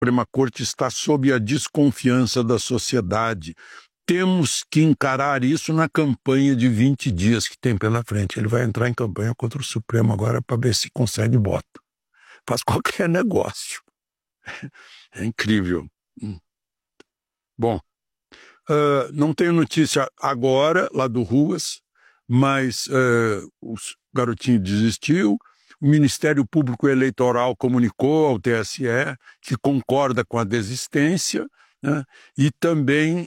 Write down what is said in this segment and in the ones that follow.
Suprema Corte está sob a desconfiança da sociedade. Temos que encarar isso na campanha de 20 dias que tem pela frente. Ele vai entrar em campanha contra o Supremo agora para ver se consegue voto. Faz qualquer negócio. É incrível. Bom, não tenho notícia agora lá do Ruas, mas o garotinho desistiu. O Ministério Público Eleitoral comunicou ao TSE que concorda com a desistência, né, e também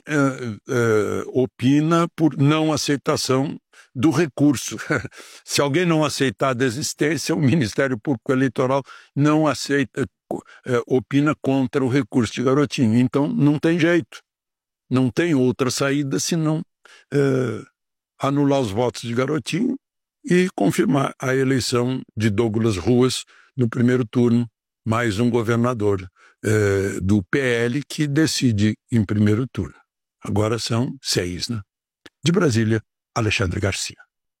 opina por não aceitação do recurso. Se alguém não aceitar a desistência, o Ministério Público Eleitoral não aceita, opina contra o recurso de garotinho. Então, não tem jeito. Não tem outra saída senão anular os votos de garotinho e confirmar a eleição de Douglas Ruas no primeiro turno, mais um governador do PL que decide em primeiro turno. Agora são 6, né? De Brasília, Alexandre Garcia.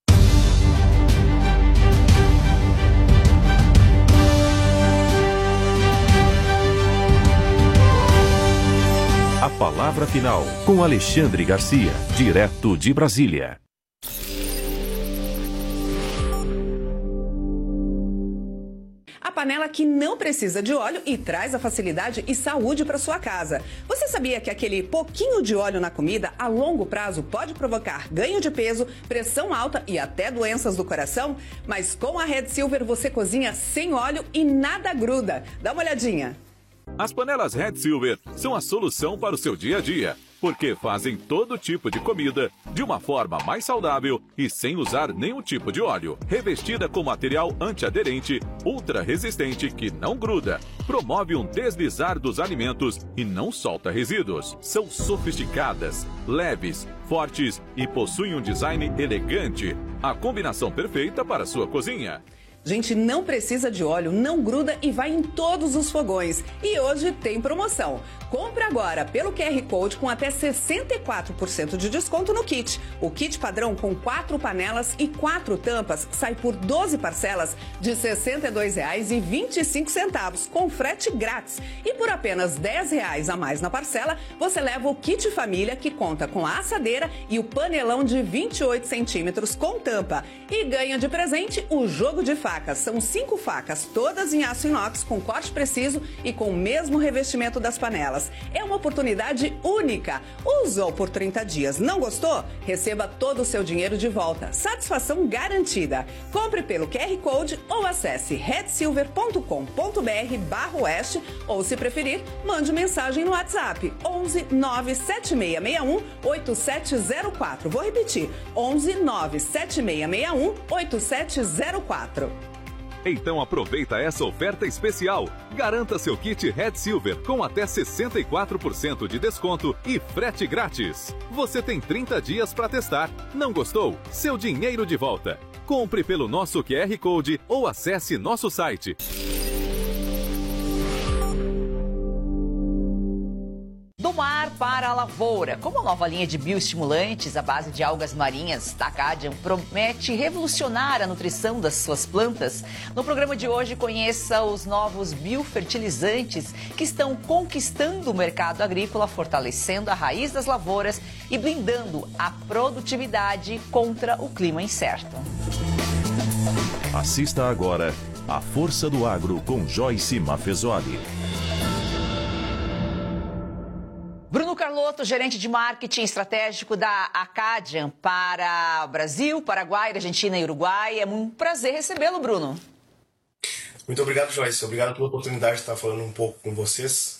A palavra final com Alexandre Garcia, direto de Brasília. A panela que não precisa de óleo e traz a facilidade e saúde para sua casa. Você sabia que aquele pouquinho de óleo na comida a longo prazo pode provocar ganho de peso, pressão alta e até doenças do coração? Mas com a Red Silver você cozinha sem óleo e nada gruda. Dá uma olhadinha. As panelas Red Silver são a solução para o seu dia a dia, porque fazem todo tipo de comida de uma forma mais saudável e sem usar nenhum tipo de óleo. Revestida com material antiaderente, ultra resistente que não gruda, promove um deslizar dos alimentos e não solta resíduos. São sofisticadas, leves, fortes e possuem um design elegante. A combinação perfeita para a sua cozinha. Gente, não precisa de óleo, não gruda e vai em todos os fogões. E hoje tem promoção. Compre agora pelo QR Code com até 64% de desconto no kit. O kit padrão com 4 panelas e 4 tampas sai por 12 parcelas de R$ 62,25 com frete grátis. E por apenas R$ 10 a mais na parcela, você leva o kit família que conta com a assadeira e o panelão de 28 centímetros com tampa. E ganha de presente o jogo de facas. São 5 facas, todas em aço inox com corte preciso e com o mesmo revestimento das panelas. É uma oportunidade única. Usou por 30 dias, não gostou? Receba todo o seu dinheiro de volta. Satisfação garantida. Compre pelo QR Code ou acesse redsilver.com.br/oeste ou, se preferir, mande mensagem no WhatsApp 11 97661 8704. Vou repetir, 11 97661 8704. Então aproveita essa oferta especial. Garanta seu kit Red Silver com até 64% de desconto e frete grátis. Você tem 30 dias para testar. Não gostou? Seu dinheiro de volta. Compre pelo nosso QR Code ou acesse nosso site. Do mar para a lavoura. Como a nova linha de bioestimulantes à base de algas marinhas da Acadian promete revolucionar a nutrição das suas plantas, no programa de hoje conheça os novos biofertilizantes que estão conquistando o mercado agrícola, fortalecendo a raiz das lavouras e blindando a produtividade contra o clima incerto. Assista agora A Força do Agro com Joyce Maffezoli. Bruno Carlotto, gerente de marketing estratégico da Acadian para o Brasil, Paraguai, Argentina e Uruguai. É um prazer recebê-lo, Bruno. Muito obrigado, Joyce. Obrigado pela oportunidade de estar falando um pouco com vocês.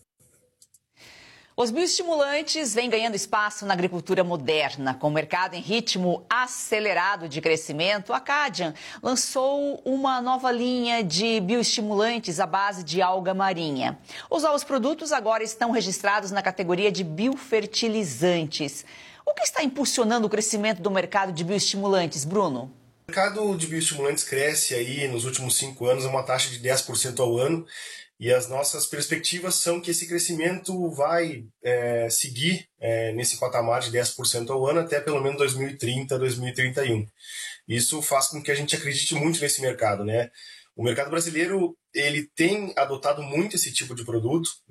Os bioestimulantes vêm ganhando espaço na agricultura moderna. Com o mercado em ritmo acelerado de crescimento, a Acadian lançou uma nova linha de bioestimulantes à base de alga marinha. Os novos produtos agora estão registrados na categoria de biofertilizantes. O que está impulsionando o crescimento do mercado de bioestimulantes, Bruno? O mercado de bioestimulantes cresce aí nos últimos 5 anos a uma taxa de 10% ao ano. E as nossas perspectivas são que esse crescimento vai seguir nesse patamar de 10% ao ano até pelo menos 2030, 2031. Isso faz com que a gente acredite muito nesse mercado, né? O mercado brasileiro ele tem adotado muito esse tipo de produto.